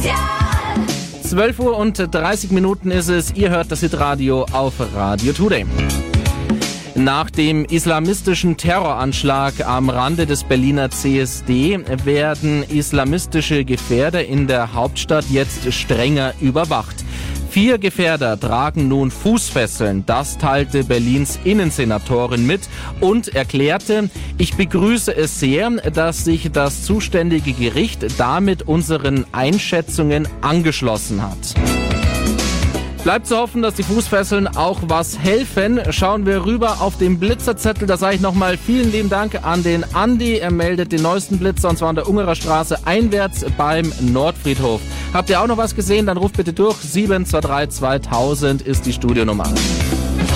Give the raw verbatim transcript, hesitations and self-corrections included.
zwölf Uhr und dreißig Minuten ist es. Ihr hört das Hitradio auf Radio Today. Nach dem islamistischen Terroranschlag am Rande des Berliner C S D werden islamistische Gefährder in der Hauptstadt jetzt strenger überwacht. Vier Gefährder tragen nun Fußfesseln, das teilte Berlins Innensenatorin mit und erklärte, ich begrüße es sehr, dass sich das zuständige Gericht damit unseren Einschätzungen angeschlossen hat. Bleibt zu hoffen, dass die Fußfesseln auch was helfen. Schauen wir rüber auf den Blitzerzettel. Da sage ich nochmal vielen lieben Dank an den Andi. Er meldet den neuesten Blitzer und zwar an der Ungerer Straße einwärts beim Nordfriedhof. Habt ihr auch noch was gesehen? Dann ruft bitte durch. sieben zwei drei zweitausend ist die Studionummer.